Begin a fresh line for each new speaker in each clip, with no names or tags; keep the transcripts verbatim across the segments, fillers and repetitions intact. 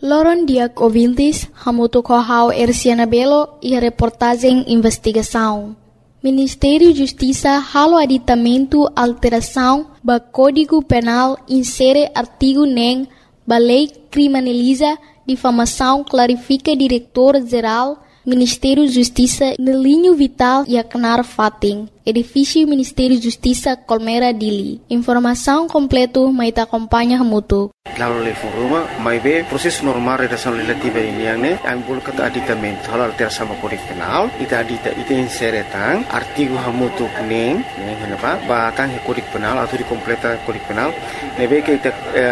Loron diak ouvintes, hamuto kohau Erciana Belo e a reportagem investigação. Ministério Justiça halo aditamento alteração ba Código Penal insere artigo nem ba lei criminaliza difamação clarifica diretor-geral Ministério Justiça no linho vital e Aknar Fating, edifício Ministério Justiça Colmera Dili. Informação completo mai ta acompanha hamuto.
Lalu le foruma mai be proses normal redação legislativa ini yang ne ang bol kata aditamento hal alteração sama Kode Penal ita adita ita insere tang artigo hamutu neng neng kenapa ba tang Kode Penal atau di completa Kode Penal nebe ke ita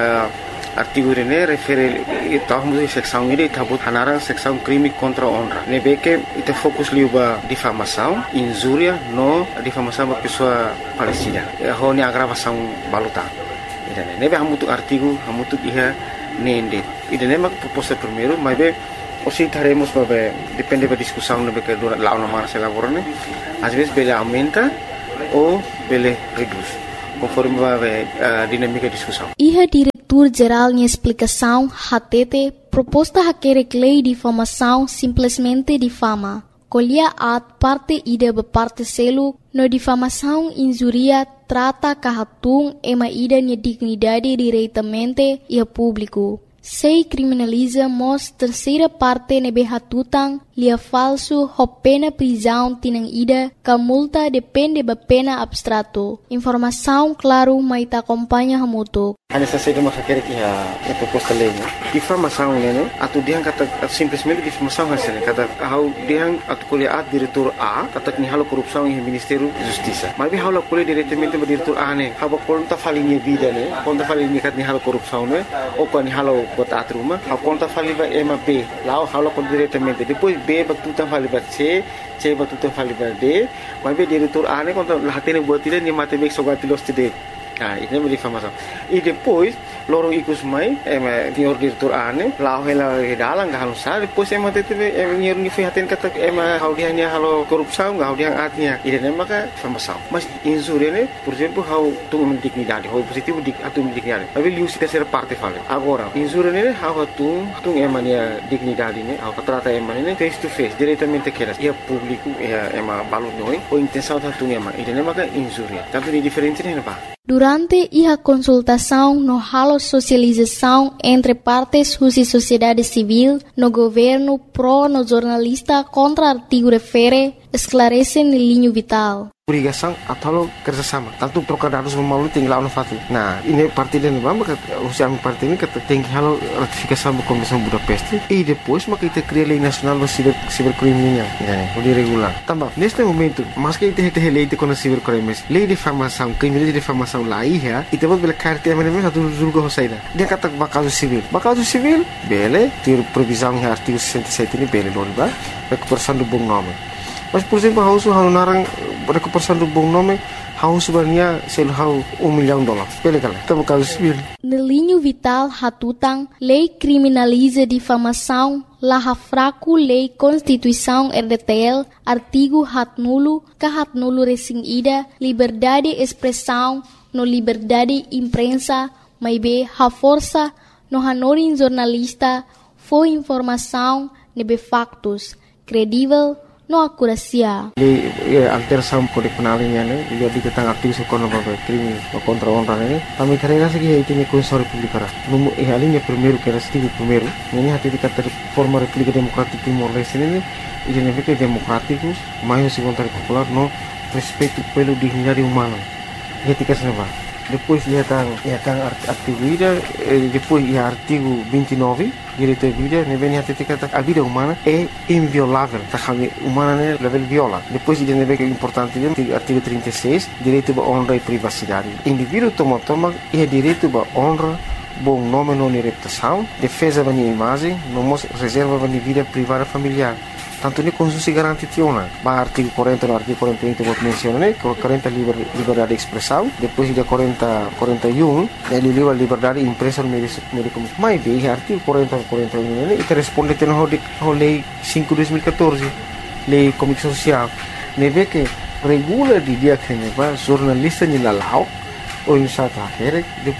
artigo ini refere tahu mesti seksão ini tabut hanarang seksão crime contra honra nebe ke ita fokus liuba difamação injuria no difamação ba pessoa falecida ho ni agravação baluta. Idane nebe hamutu artigo hamutu iha nende idane mak proposta primeiro mas be osi taremos babe depende da discussão nebe que dura lá na marcha laborane às vezes bele aumenta ou bele reduz conforme babe uh, dinâmica discussão.
Iha diretor-geral em explicação hatete proposta hakerek lei difamação simplesmente difama. Colhia at parte ida be parte selu no difamação injuria trata kahatung ema ida nia dignidade diretamente e a público. Sei criminaliza mos terceira parte nebe hatutang lia falso ho pena prisão tinang ida ka multa depende ba pena abstrato. Informação claro mai ta acompanha hamuto.
Hanya saja de masyarakat ia a proposta lei. Difamação né, atu diang kata simplesmente difamação hasilnya kata hau diang atu kuliah diretor A kata ni halo korupsão em Ministério Justiça. Mas bi halo kuliah diretamente ba diretor A ne, hau konta falinha vida ne, konta falinha kat ni halo korupsão ne, ou ni halo bota atruma, hau konta faliba M B, lá halo kon diretamente. Depois B batuta faliba C, C batuta faliba D, mas bi diretor A ne konta lahatene buat tidak ni matematik sogatilos tidak. Ah, ini é difamação. E depois, loro ikus mai, é senhor diretor ane, lá ela redalang gak halusar, depois é mate teve é senhor ni fihaten kata é hau dia ni halo korupsão, hau dia atnya. Ini é maka difamação. Mas injuria ne, por exemplo, hau tu dignidade, hau positivo dik atu dignidade. Mas liu se terceira parte fala. Agora, injuria ne hau tu tu é mania dignidade ne, hau trata é mania face to face, diretamente que e público é é ma balu noi, ou intenção tu é ma. Ini é maka injuria. Tanto ni diferente ne ba.
Durante a consultação no halo socialização entre partes e sociedade civil, no governo pro no jornalista contra artigo refere, esclarece no linho vital.
Obrigação atau kerjasama. Tanto trocar dados melalui tinggal no fati. Nah, ini parti dan bamba usia parti ini kata tinggi halo ratifikasi da Convenção Budapeste e depois maka kita cria lei nacional do ciber cibercrime, né? O de regular. Também neste momento, mas que kita tem lei de contra cibercrimes, lei de difamação, crime de difamação lá ia, e depois bela carta mana mana satu julga hosaida. Dia kata bakal civil. Bakal civil, bele, ter previsão em artigo sessenta e sete ini bele dona ba, recuperação do bom nome. Mas por exemplo, hau su hau narang recuperação do bom nome, hau sebenarnya sel hau um milhão de dólares. Pele kala, tamo caso civil.
No linho vital hatutang, lei criminaliza difamação, la fraco lei Constituição R D T L, artigo hat nulo, ka hat nulo resing ida, liberdade expressão, no liberdade imprensa, mai be ha força, no hanorin jornalista, foi informação, nebe factos, credível, no acuracia.
Lei alteração Kode Penal ini ne, dia diketang aktif sekono babe crime contra honra ne. Kami terima segi itu ni Constituição Republicana. Numu eh alinha primeiro que era artigo primeiro. Ini hati dikata forma República Democrática Timor-Leste ne, ini ne democrático, mais segundo popular no respeito pelo dignidade humana. Ketika senapa. Depois ia tang ia tang artigo ida, depois ia artigo vinte e nove, direito à vida, ne vem hati dikata a vida humana é inviolável. Tá kami humana ne level viola. Depois ida ne vem que é importante dia artigo trinta e seis, direito à honra e privacidade. Indivíduo toma toma é direito à honra, bom nome não reputação, defesa da minha imagem, não reserva da minha vida privada familiar. Tanto ni konstitusi garanti tiona. Ba artigo quarenta no artigo quarenta e um que menciona né, quarenta liber, liberdade de expressão, depois de quarenta, quarenta e um, ele livre liberdade de imprensa no meio de comunicação. Mas bem, artigo quarenta, quarenta e um, né, e responde a lei cinco de dois mil e catorze, lei de comunicação social. Ne vê que regula de dia que ne va jornalista ni lalau ou em sata akhir, depois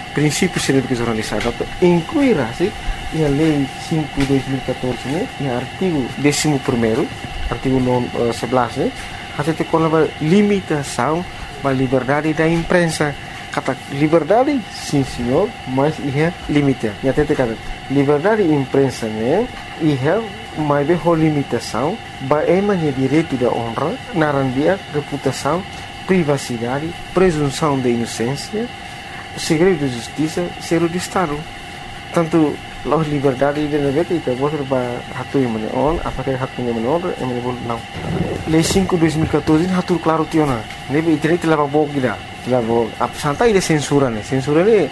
princípios de jornalismo, incluirá-se a Lei cinco de dois mil e catorze, né, e o artigo décimo primeiro, artigo sebelas, né, até com a limitação da liberdade da imprensa. Kata liberdade, sim senhor, mas é limite. E até kata liberdade da imprensa, né, é mais bem a limitação, é o direito da honra, narandia, reputação, privacidade, presunção de inocência, segredo de justiça, ser de Estado. Tanto a liberdade de negócio itu boleh hatu yang mana on, apakah hatu yang mana on, yang mana boleh não. Lei cinco de dois mil e catorze hatu claro tiona. Nebe internet lava bog gida, lava ap santai de censura ne, censura ne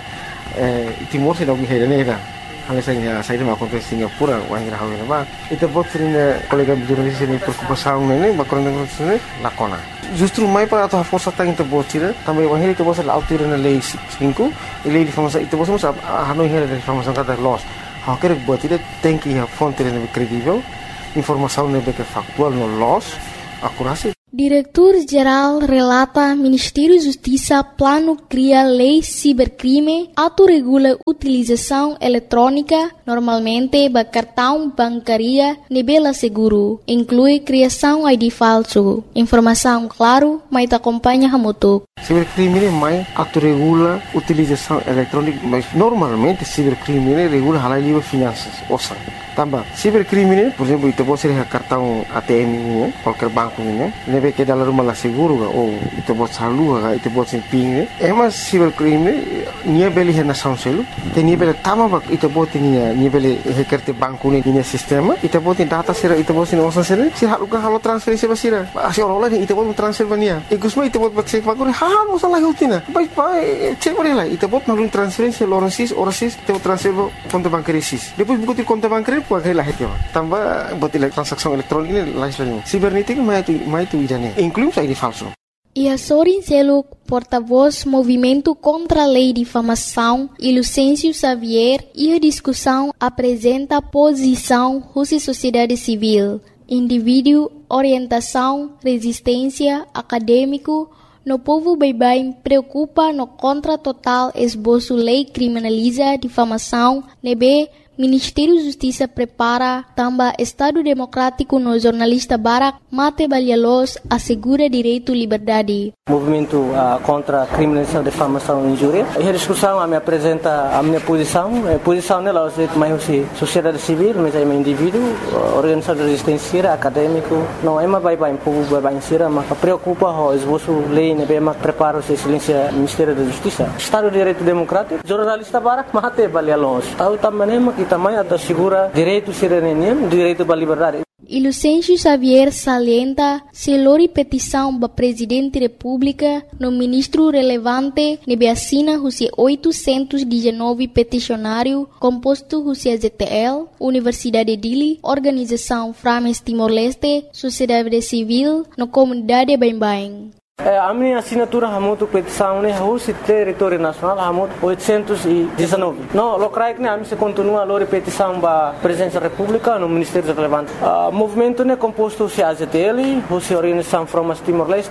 eh Timor se dog hera ne da. Hal saya saya dah makan di Singapura, orang Irau ni bah. Itu buat sering kolega jurnalis ini preocupação ne, background ne lakona. Justru mai para atau força tang itu buat sih, também orang itu buat autir na lei cinco, lei de informação itu buat masa hanu hera de informação kata loss. Hak kerja buat itu tem que a fonte yang credível, informação yang factual no loss, akurasi.
Diretor-Geral relata Ministério Justiça plano cria lei cibercrime, autorregula utilização eletrônica, normalmente ba cartão bancaria nebela seguro, inclui criação I D falso. Informação claro, mas acompanha hamutuk.
Cibercrime é mais autorregula utilização eletrônica, mas normalmente cibercrime regula halal livre finanças, ouça. Tambah, cibercrime, por exemplo, itu pode ser cartão A T M ini, qualquer banco ini, nebe que dalam rumah lah seguro, ou itu pode salur, itu pode ser ping. Emas cibercrime, nia beli hena sound selu, te nia beli tama bak, itu pode nia nia beli hekerte banku ni nia sistema, itu pode data sera, itu pode nia osan sera, sih halukan halu transferensi basira, asyik orang lain itu pode transfer bania, ikusma itu pode baca sepak gore, ha musa lagi utina, baik baik, cek gore lah, itu pode nalun transferensi orang sis, orang sis, itu transfer konta bancaria sis, depois buku konta bancaria pakai lah itu, tambah buat transaksi elektronik ini lain lain. Cibernética mais itu mais itu idane, inclui I D falso.
E a Sorin Seluk, porta-voz Movimento contra a Lei de Difamação, e Lucêncio Xavier, e a discussão apresenta posição Rússia Sociedade Civil, indivíduo, orientação, resistência, acadêmico, no povo bem-bem preocupa no contra total esboço lei criminaliza difamação, nebe Ministério da Justiça prepara também Estado Democrático no jornalista Barak Mate Balialos assegura direito e liberdade.
Movimento uh, contra a criminalização, difamação e injúria. E a discussão a me apresenta a minha posição. A posição nela é mais sociedade civil, mas é um indivíduo, organização de resistência, acadêmico. Não é mais bem povo bem sira, mas preocupa o esboço lei, né, bem mais prepara o silêncio Ministério da Justiça. Estado de Direito Democrático, jornalista Barak Mate Balialos. Tahu também que também assegura direito cidadania, direito à liberdade.
E Lucêncio Xavier salienta se lori petição para Presidente da República no ministro relevante nebe assina os oitocentos e dezenove peticionário composto os Z T L, Universidade de Dili, Organização Frames Timor-Leste, Sociedade Civil, no comunidade bem-bem.
A minha assinatura é muito petição, né? O território nacional é muito oitocentos e dezenove. Não, o creio que a minha continua a petição para a Presidência da República no Ministério Relevante. O movimento é composto de A Z T L, a Organização Frames Timor-Leste,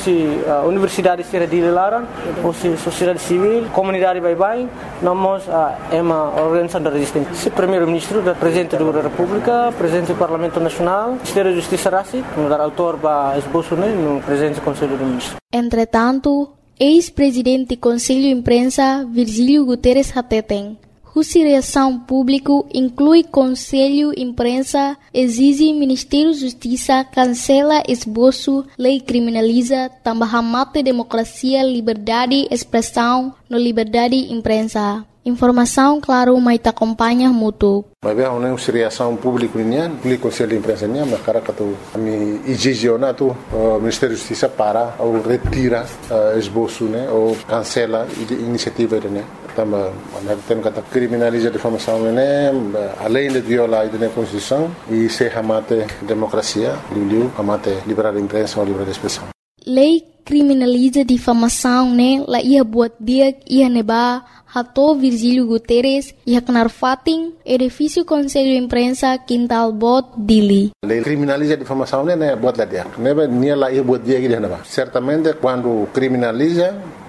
a Universidade de Dili Laran, a Sociedade Civil, Comunidade Bye-Bye, nós é uma organização de resistência. O Primeiro-Ministro, o Presidente da República, o Presidente do Parlamento Nacional, o Ministério da Justiça Rassi, o autor para esboço no Presidente do Conselho do
Entretanto, ex-presidente do Conselho de Imprensa, Virgílio Guterres Hateten, cuja reação pública inclui Conselho de Imprensa, exige Ministério da Justiça cancela esboço, lei criminaliza, também mata democracia, liberdade, expressão, no liberdade de imprensa. Informação, claro, mas acompanha muito.
Mas bem, uma reação pública nian, público Conselho de Imprensa nian, mas cara que tu, a mim exige na tu, o Ministério da Justiça para ou retira esboço, né, ou cancela a iniciativa, né. Também, nós temos que criminalizar a difamação, né, além de violar a Constituição e se amate democracia, liu, amate liberdade de imprensa ou liberdade de expressão.
Lei criminaliza difamação, né, lá ia buat dia ia neba Hato Virgílio Guterres ia kenar fating edifício Conselho de Imprensa Quintal Bot Dili.
Lei criminaliza a difamação, né, buat lá dia. Neba nia lá ia buat dia que dia neba. Certamente quando criminaliza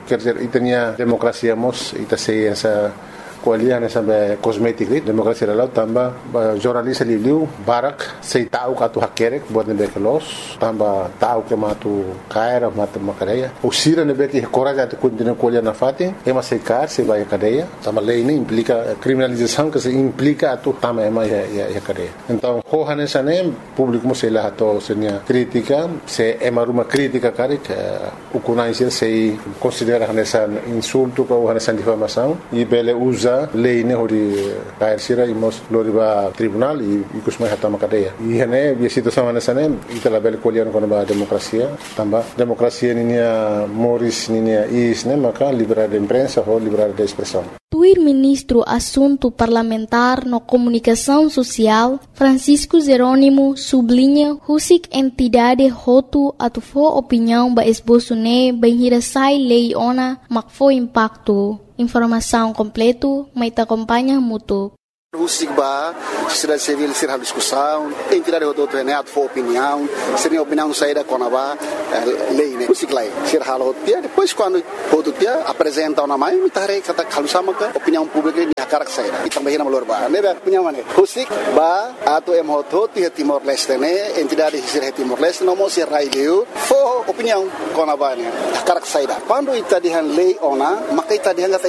quer dizer, itania demokrasia mos ita sei essa kualian sampai kosmetik ni demokrasi lalau tambah jurnalis liu barak sei tahu katu hakerek buat nebe kelos tambah tahu ke matu kaira matu makadeia usira nebe que coragem de continuar kualian na fati é uma secar se vai cadeia tambah lei ini implica criminalização que se implica atu tambah ema ya ya cadeia então hohan sanem público mo sei lá to senia crítica se ema uma crítica karik ukunai se considera nessa insulto ou nessa difamação e bele usa lei ne hori kair sira imos loriba tribunal e ikus mai hatama kadeia e hene bi situação nessa ne itala bel kolian kono ba demokrasia tamba demokrasia ninia moris ninia is ne maka liberdade de imprensa ou liberdade de expressão.
Tuir ministro assunto parlamentar no comunicação social Francisco Jerônimo sublinha husik entidade hotu atu fo opinião ba esboço ne benhirasai lei ona makfo impacto. Informação completo, mai te acompanha mutu.
Husik ba, sociedade civil ser a discussão, entidade do outro né, for opinião, seria opinião saída com a ba lei né, husik lá, ser halo dia, depois quando outro dia apresenta uma mãe, me tarei kata kalau sama ke opinião pública ni hakarak saída, e também na melhor ba, né, opinião mana, husik ba, atau em hoto ti Timor Leste né, entidade ser Timor Leste, não mo ser raio, for opinião com a ba né, hakarak saída. Quando ita dihan lei ona, maka ita dihan